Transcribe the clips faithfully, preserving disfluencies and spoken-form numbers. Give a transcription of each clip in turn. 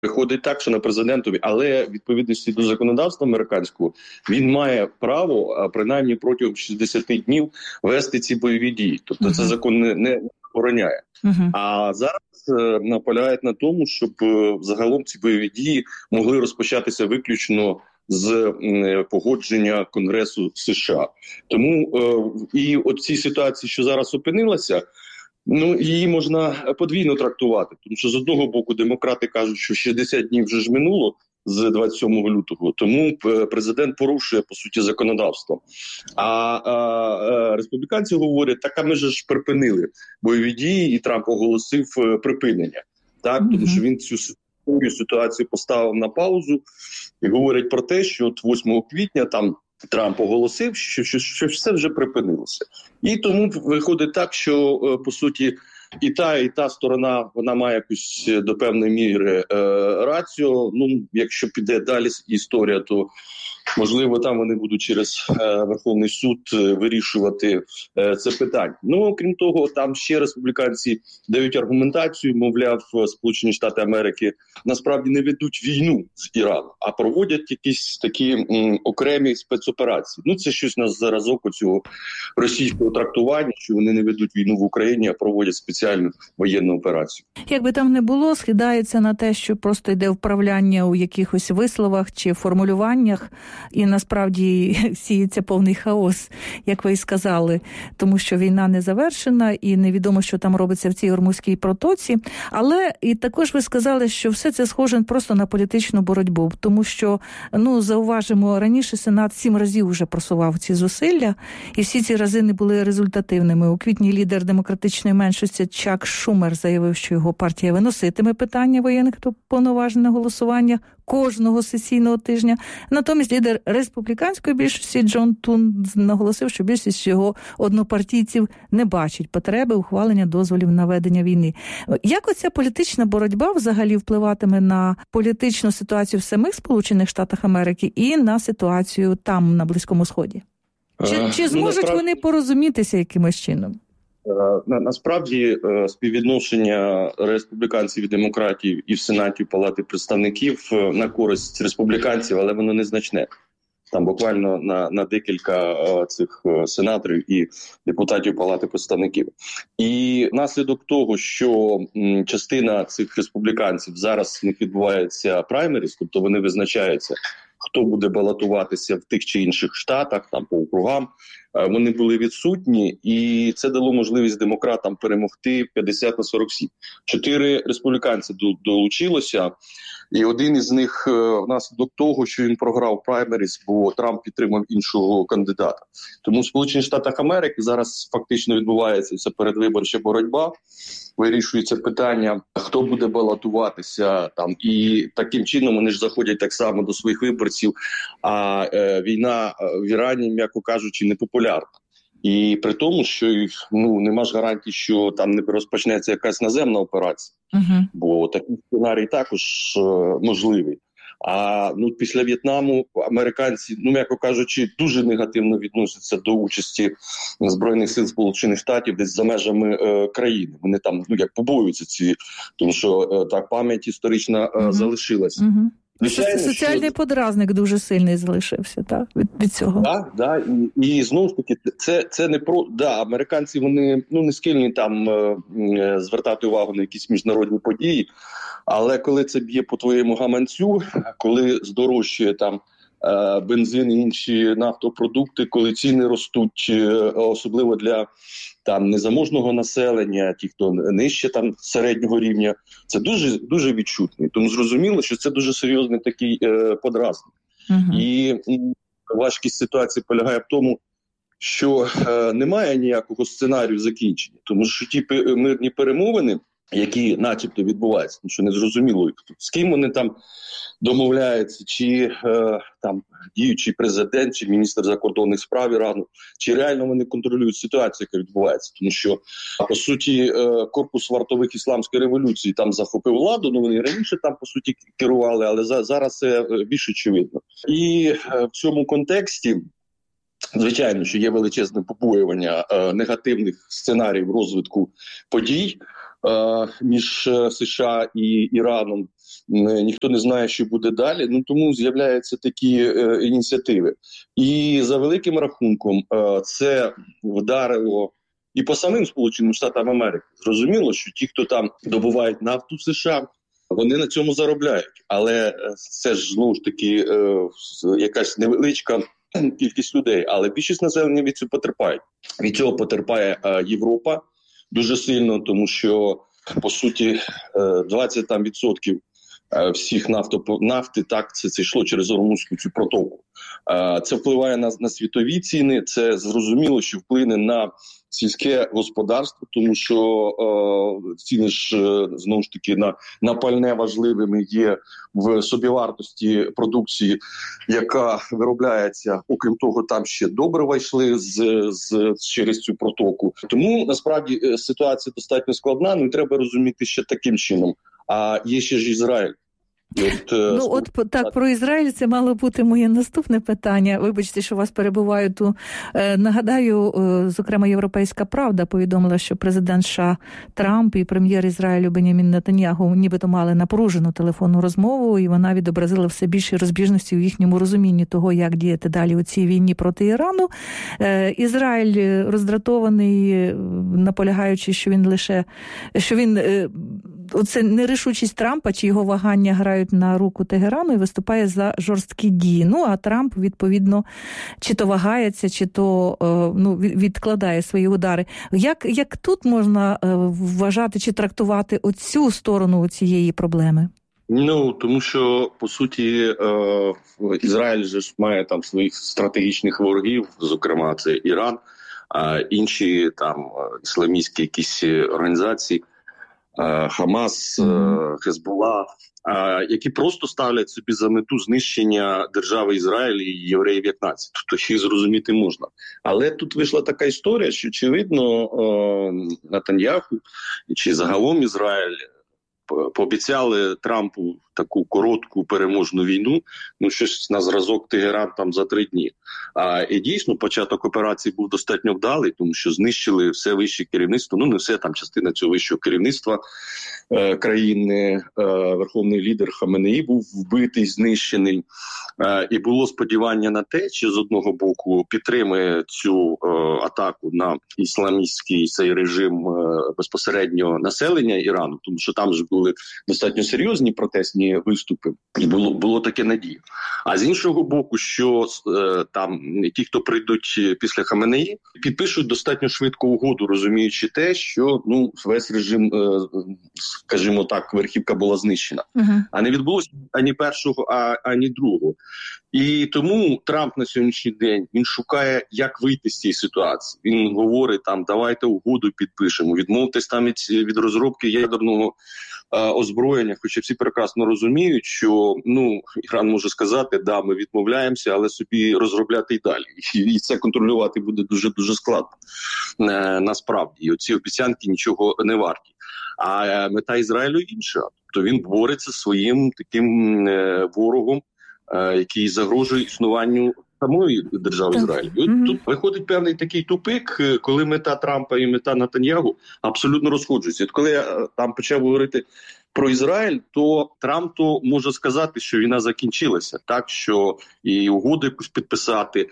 Виходить так, що на президентові, але відповідності до законодавства американського, він має право, принаймні протягом шістдесят днів, вести ці бойові дії. Тобто uh-huh. це закон не, не охороняє. Uh-huh. А зараз е, наполягають на тому, щоб е, загалом ці бойові дії могли розпочатися виключно з е, погодження Конгресу США. Тому е, і от цій ситуації, що зараз опинилася, ну, її можна подвійно трактувати, тому що з одного боку демократи кажуть, що шістдесят днів вже ж минуло з двадцять сьомого лютого, тому президент порушує, по суті, законодавство. А, а, а республіканці говорять, так, а ми ж припинили бойові дії, і Трамп оголосив припинення. Так, mm-hmm. тому що він цю ситуацію поставив на паузу і говорить про те, що от восьмого квітня там Трамп оголосив, що, що, що все вже припинилося. І тому виходить так, що, по суті, і та, і та сторона, вона має якусь до певної міри е, рацію. Ну, якщо піде далі історія, то, можливо, там вони будуть через е, Верховний суд вирішувати е, це питання. Ну, окрім того, там ще республіканці дають аргументацію, мовляв, Сполучені Штати Америки насправді не ведуть війну з Іраном, а проводять якісь такі м, окремі спецоперації. Ну, це щось на зразок оцього російського трактування, що вони не ведуть війну в Україні, а проводять спеціальну воєнну операцію. Як би там не було, скидається на те, що просто йде вправляння у якихось висловах чи формулюваннях, і насправді сіється повний хаос, як ви і сказали, тому що війна не завершена і невідомо, що там робиться в цій Ормузькій протоці. Але і також ви сказали, що все це схоже просто на політичну боротьбу, тому що, ну, зауважимо, раніше Сенат сім разів вже просував ці зусилля, і всі ці рази не були результативними. У квітні лідер демократичної меншості Чак Шумер заявив, що його партія виноситиме питання воєнних повноважень на голосування кожного сесійного тижня. Натомість лідер республіканської більшості Джон Тун наголосив, що більшість його однопартійців не бачить потреби ухвалення дозволів на ведення війни. Як оця політична боротьба взагалі впливатиме на політичну ситуацію в самих Сполучених Штатах Америки і на ситуацію там, на Близькому Сході? Чи, чи зможуть ну, насправді... вони порозумітися якимось чином? На, насправді співвідношення республіканців і демократів і в Сенаті, Палати представників на користь республіканців, але воно незначне. Там буквально на, на декілька цих сенаторів і депутатів Палати представників. І наслідок того, що м, частина цих республіканців зараз в них відбувається праймеріс, тобто вони визначаються, хто буде балотуватися в тих чи інших штатах, там по округам, вони були відсутні, і це дало можливість демократам перемогти п'ятдесят на сорок сім. Чотири республіканці долучилося, і один із них внаслідок того, що він програв праймеріс, бо Трамп підтримав іншого кандидата. Тому в Сполучених Штатах Америки зараз фактично відбувається ця передвиборча боротьба, вирішується питання, хто буде балотуватися там, і таким чином вони ж заходять так само до своїх виборців, а е, війна в Ірані, м'яко кажучи, не популярна. І при тому, що ну нема ж гарантій, що там не розпочнеться якась наземна операція, uh-huh. бо такий сценарій також е, можливий. А ну після В'єтнаму американці, ну м'яко кажучи, дуже негативно відносяться до участі Збройних сил Сполучених Штатів десь за межами е, країни. Вони там ну як побоюються ці, тому що е, так пам'ять історична е, uh-huh. залишилася. Uh-huh. Звичайно, соціальний що... подразник дуже сильний залишився, так, від, від цього. Так, да, да, і, і знову ж таки, це, це не про... Да, американці, вони ну, не схильні там е, е, звертати увагу на якісь міжнародні події, але коли це б'є по твоєму гаманцю, коли здорожчує там е, бензин і інші нафтопродукти, коли ціни ростуть, е, особливо для там незаможного населення, ті, хто нижче там середнього рівня, це дуже дуже відчутний. Тому зрозуміло, що це дуже серйозний такий е, подразник. Uh-huh. І, і важкість ситуації полягає в тому, що е, немає ніякого сценарію закінчення, тому що ті мирні перемовини, які начебто відбуваються, тому що не зрозуміло, з ким вони там домовляються, чи е, там діючий президент, чи міністр закордонних справ Ірану, чи реально вони контролюють ситуацію, яка відбувається. Тому що, по суті, е, корпус вартових ісламської революції там захопив владу, ну вони раніше там, по суті, керували, але за, зараз це більш очевидно. І е, в цьому контексті, звичайно, що є величезне побоювання е, негативних сценаріїв розвитку подій е, між США і Іраном. ніхто не знає, що буде далі, ну тому з'являються такі е, ініціативи. І за великим рахунком е, це вдарило і по самим Сполученим Штатам Америки. Зрозуміло, що ті, хто там добувають нафту в США, вони на цьому заробляють. Але це ж, знову ж таки, е, якась невеличка кількість людей. Але більшість населення від цього потерпають. Від цього потерпає е, Європа дуже сильно, тому що, по суті, е, двадцять там відсотків всіх нафто, нафти, так, це, це йшло через Ормузьку цю протоку. Е, це впливає на, на світові ціни, це зрозуміло, що вплине на сільське господарство, тому що е, ціни ж, знову ж таки, на, на пальне важливими є в собівартості продукції, яка виробляється. Окрім того, там ще добрива йшли з, з, через цю протоку. Тому, насправді, ситуація достатньо складна, ну і треба розуміти ще таким чином. А є ще ж Ізраїль. От, ну, от так, про Ізраїль це мало бути моє наступне питання. Вибачте, що вас перебуваю тут. Нагадаю, зокрема, «Європейська правда» повідомила, що президент США Трамп і прем'єр Ізраїлю Бенямін Нетаньяху нібито мали напружену телефонну розмову, і вона відобразила все більші розбіжності у їхньому розумінні того, як діяти далі у цій війні проти Ірану. Ізраїль роздратований, наполягаючи, що він лише, що він, оце нерішучість Трампа чи його вагання грають на руку Тегерану і виступає за жорсткі дії. Ну, а Трамп, відповідно, чи то вагається, чи то ну, відкладає свої удари. Як, як тут можна вважати чи трактувати оцю сторону цієї проблеми? Ну, тому що, по суті, е, Ізраїль же ж має там своїх стратегічних ворогів, зокрема, це Іран, а інші там ісламістські якісь організації, е, Хамас, е, Хезболла, е, які просто ставлять собі за мету знищення держави Ізраїль і євреїв як нації. Тобто їх зрозуміти можна. Але тут вийшла така історія, що, очевидно, е, Нетаньяху чи загалом Ізраїль пообіцяли Трампу таку коротку переможну війну, ну щось на зразок Тегеран там за три дні. А і дійсно початок операції був достатньо вдалий, тому що знищили все вище керівництво, ну не все, там частина цього вищого керівництва е, країни, е, верховний лідер Хаменеї був вбитий, знищений. Е, і було сподівання на те, що з одного боку підтримує цю е, атаку на ісламістський цей режим е, безпосередньо населення Ірану, тому що там ж були достатньо серйозні протестні виступи, і було, було таке надія. А з іншого боку, що е, там ті, хто прийдуть після Хаменеї, підпишуть достатньо швидко угоду, розуміючи те, що ну весь режим, е, скажімо так, верхівка була знищена. Uh-huh. А не відбулося ані першого, а, ані другого. І тому Трамп на сьогоднішній день, він шукає, як вийти з цієї ситуації. Він говорить, там, давайте угоду підпишемо, відмовтесь там від, від розробки ядерного е, озброєння, хоча всі прекрасно розуміють, що ну Іран може сказати, да, ми відмовляємося, але собі розробляти й далі. І, і це контролювати буде дуже-дуже складно е, насправді. І оці обіцянки нічого не варті. А е, мета Ізраїлю інша. Тобто він бореться зі своїм таким е, ворогом, е, який загрожує існуванню самої держави Ізраїль. І от mm-hmm. тут виходить певний такий тупик, коли мета Трампа і мета Нетаньяху абсолютно розходжуються. От коли я там почав говорити про Ізраїль, то Трамп то може сказати, що війна закінчилася, так, що і угоду якусь підписати,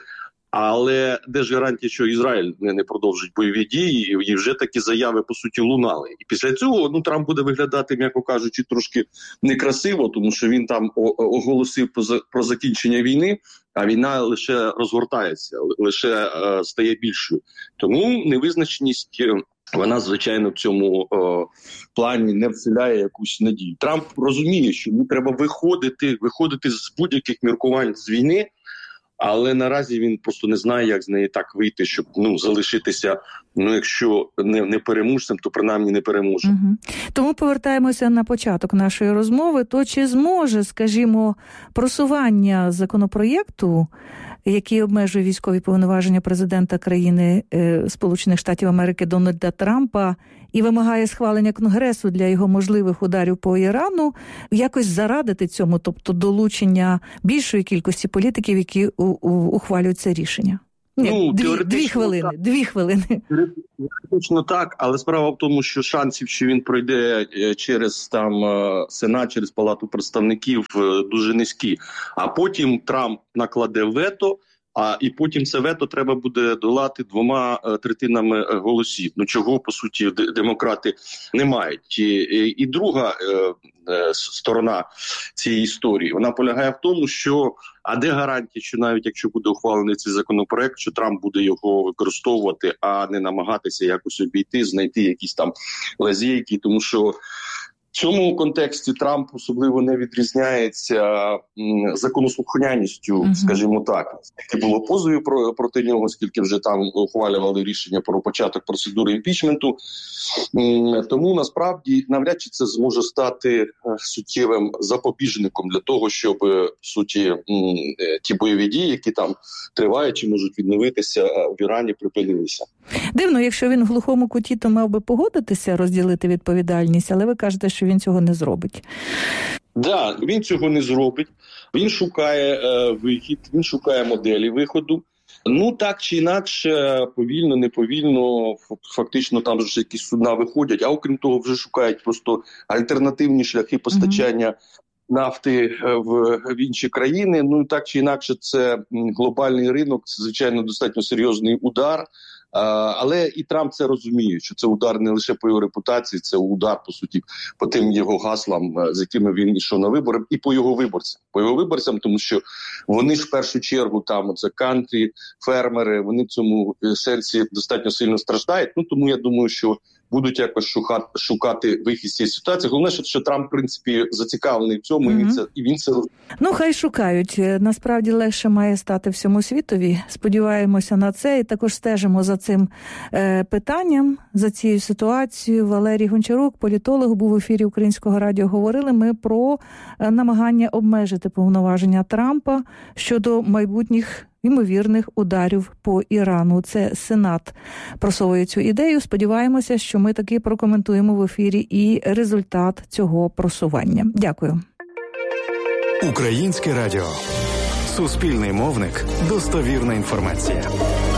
але де ж гарантія, що Ізраїль не, не продовжить бойові дії, і вже такі заяви, по суті, лунали. І після цього ну, Трамп буде виглядати, м'яко кажучи, трошки некрасиво, тому що він там оголосив про, про закінчення війни, а війна лише розгортається, лише е, стає більшою. Тому невизначеність, вона, звичайно, в цьому е, плані не вселяє якусь надію. Трамп розуміє, що йому треба виходити, виходити з будь-яких міркувань з війни, але наразі він просто не знає, як з неї так вийти, щоб ну залишитися, ну якщо не, не переможцем, то принаймні не переможем. Угу. Тому повертаємося на початок нашої розмови. То чи зможе, скажімо, просування законопроєкту, який обмежує військові повноваження президента країни е, Сполучених Штатів Америки Дональда Трампа і вимагає схвалення Конгресу для його можливих ударів по Ірану, якось зарадити цьому, тобто долучення більшої кількості політиків, які у, у, ухвалюють це рішення? Ні, ну, дві, дві хвилини, так. дві хвилини. Точно так, але справа в тому, що шансів, що він пройде через там Сенат, через Палату представників, дуже низькі. А потім Трамп накладе вето, а і потім це вето треба буде долати двома е, третинами голосів. Ну чого, по суті, демократи не мають. І, і, і друга е, е, сторона цієї історії, вона полягає в тому, що а де гарантія, що навіть якщо буде ухвалений цей законопроект, що Трамп буде його використовувати, а не намагатися якось обійти, знайти якісь там лазейки, тому що в цьому контексті Трамп особливо не відрізняється м, законослухняністю, uh-huh. скажімо так. Скільки було позовів про, проти нього, скільки вже там ухвалювали рішення про початок процедури імпічменту. М, тому насправді навряд чи це зможе стати суттєвим запобіжником для того, щоб в суті м, ті бойові дії, які там тривають чи можуть відновитися в Ірані, припинилися. Дивно, якщо він в глухому куті, то мав би погодитися розділити відповідальність, але ви кажете, що він цього не зробить. Так, да, він цього не зробить. Він шукає е, вихід, він шукає моделі виходу. Ну, так чи інакше, повільно, неповільно, фактично там вже якісь судна виходять, а окрім того вже шукають просто альтернативні шляхи постачання mm-hmm. нафти в, в інші країни. Ну, так чи інакше, це глобальний ринок, це, звичайно, достатньо серйозний удар. А, але і Трамп це розуміє, що це удар не лише по його репутації, це удар, по суті, по тим його гаслам, з якими він йшов на вибори, і по його виборцям. По його виборцям, тому що вони ж в першу чергу там, це кантрі, фермери, вони в цьому сенсі достатньо сильно страждають. Ну, тому я думаю, що будуть якось шукати, шукати вихід з цієї ситуації. Головне, що, що Трамп, в принципі, зацікавлений в цьому, mm-hmm. і, він це, і він це розуміє. Ну, хай шукають. Насправді легше має стати всьому світові. Сподіваємося на це і також стежимо за цим е, питанням, за цією ситуацією. Валерій Гончарук, політолог, був в ефірі Українського радіо. Говорили ми про е, намагання обмежити повноваження Трампа щодо майбутніх ймовірних ударів по Ірану. Це Сенат просовує цю ідею. Сподіваємося, що ми таки прокоментуємо в ефірі і результат цього просування. Дякую. Українське радіо. Суспільний мовник. Достовірна інформація.